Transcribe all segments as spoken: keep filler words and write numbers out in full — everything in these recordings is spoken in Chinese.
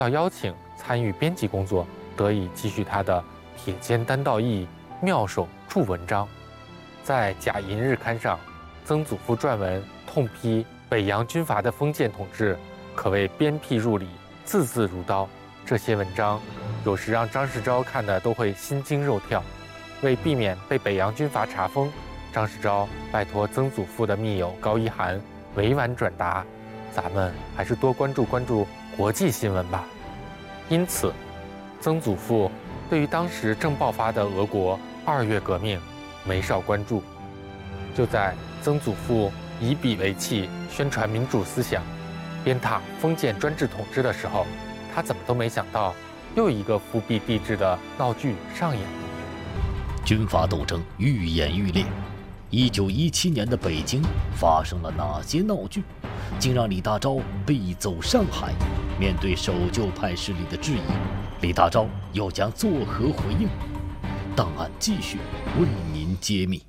到邀请参与编辑工作，得以继续他的铁肩担道义，妙手著文章。在《甲寅日刊》上，曾祖父撰文痛批北洋军阀的封建统治可谓鞭辟入里，字字如刀。这些文章有时让张世钊看的都会心惊肉跳。为避免被北洋军阀查封，张世钊拜托曾祖父的密友高一涵委婉转达：咱们还是多关注关注国际新闻吧。因此，曾祖父对于当时正爆发的俄国二月革命没少关注。就在曾祖父以笔为器宣传民主思想，鞭挞封建专制统治的时候，他怎么都没想到，又一个复辟帝制的闹剧上演了。 军阀斗争愈演愈烈。一九一七年的北京发生了哪些闹剧，竟让李大钊必走上海？面对守旧派势力的质疑，李大钊又将作何回应？档案继续为您揭秘。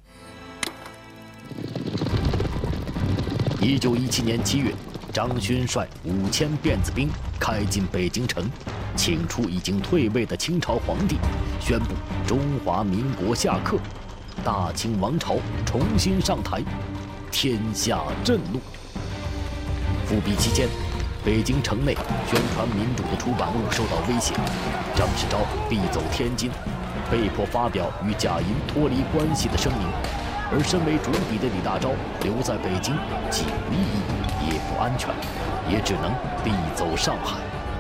一九一七年七月，张勋率五千辫子兵开进北京城，请出已经退位的清朝皇帝，宣布中华民国下课，大清王朝重新上台，天下震怒。复辟期间，北京城内宣传民主的出版物受到威胁，张世钊必走天津，被迫发表与贾银脱离关系的声明。而身为主笔的李大钊留在北京，既无意义也不安全，也只能必走上海。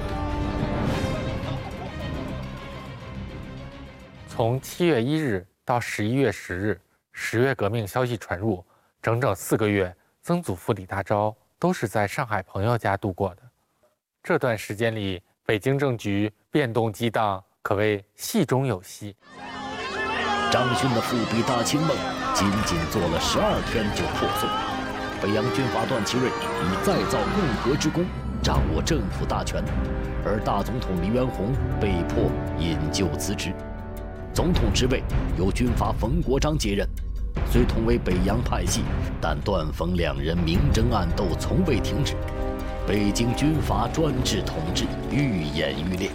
从七月一日到十一月十日，十月革命消息传入，整整四个月，曾祖父李大钊都是在上海朋友家度过的。这段时间里，北京政局变动激荡，可谓戏中有戏。 张勋的复辟大清梦仅仅做了十二天就破碎。北洋军阀段祺瑞以再造共和之功掌握政府大权，而大总统黎元洪被迫引咎辞职。总统职位由军阀冯国璋接任。虽同为北洋派系，但段冯两人明争暗斗从未停止。北京军阀专制统治愈演愈烈。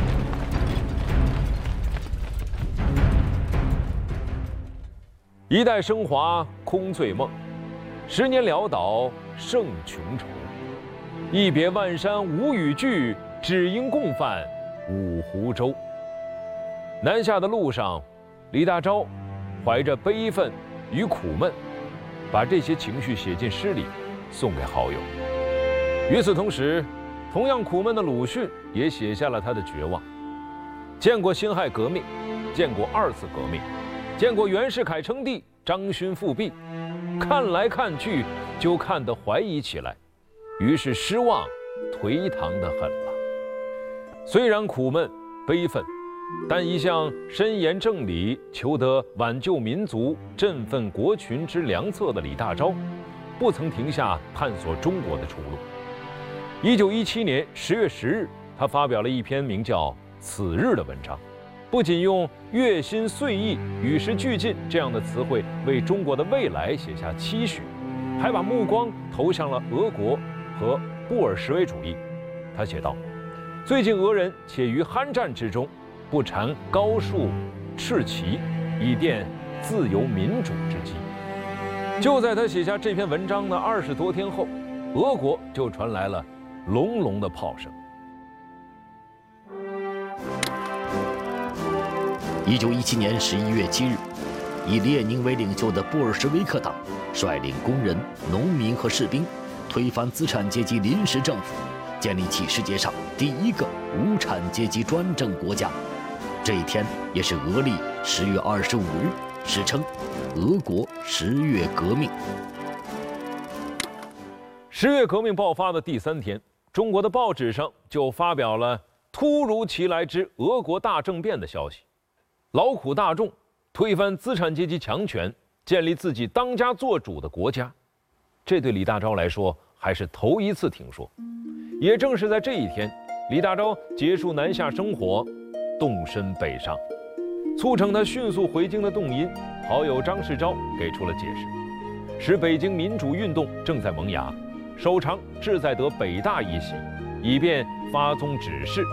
一代升华空醉梦，十年潦倒胜穷愁。一别万山无语句，只因共泛五湖洲。南下的路上，李大钊怀着悲愤与苦闷，把这些情绪写进诗里，送给好友。与此同时，同样苦闷的鲁迅也写下了他的绝望。见过辛亥革命，见过二次革命，见过袁世凯称帝，张勋复辟，看来看去就看得怀疑起来，于是失望颓唐得很了。虽然苦闷悲愤，但一向深言正理，求得挽救民族、振奋国群之良策的李大钊，不曾停下探索中国的出路。一九一七年十月十日，他发表了一篇名叫《此日》的文章，不仅用跃心岁意、与时俱进这样的词汇为中国的未来写下期许，还把目光投向了俄国和布尔什维主义。他写道：最近俄人且于酣战之中，不缠高树赤旗，以奠自由民主之基。就在他写下这篇文章的二十多天后，俄国就传来了隆隆的炮声。 一九一七年十一月七日，以列宁为领袖的布尔什维克党率领工人、农民和士兵，推翻资产阶级临时政府，建立起世界上第一个无产阶级专政国家。这一天也是俄历十月二十五日，史称俄国十月革命。 十月革命爆发的第三天，中国的报纸上就发表了突如其来之俄国大政变的消息。劳苦大众推翻资产阶级强权，建立自己当家作主的国家，这对李大钊来说还是头一次听说。也正是在这一天，李大钊结束南下生活，动身北上。促成他迅速回京的动因，好友张世钊给出了解释：使北京民主运动正在萌芽，首长志在得北大一席， 以便发送指示。